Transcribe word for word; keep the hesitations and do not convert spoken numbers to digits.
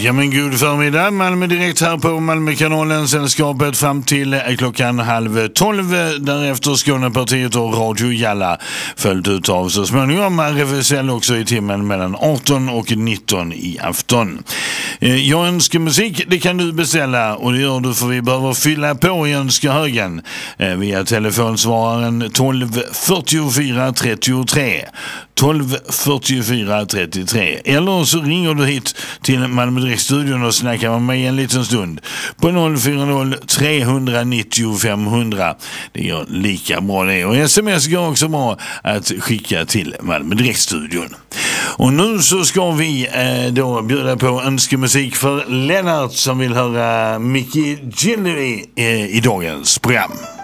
Ja, men god förmiddag. Malmö direkt här på Malmökanalen. Sällskapet fram till klockan halv tolv. Därefter Skånepartiet och Radio Jalla. Följt ut av så småningom R F S L också i timmen mellan arton och nitton i afton. Jag önskar musik, det kan du beställa och det gör du för vi behöver fylla på i önskehögen via telefonsvararen tolv fyrtiofyra trettiotre. tolv fyrtiofyra trettiotre. Eller så ringer du hit till Malmö Direktstudion och snackar med mig en liten stund på noll fyra noll tre nio fem hundra. Det gör lika bra det. Och sms går också bra att skicka till Malmö Direktstudion. Och nu så ska vi eh, då bjuda på önskemusik för Lennart som vill höra Mickey Gilley eh, i dagens program.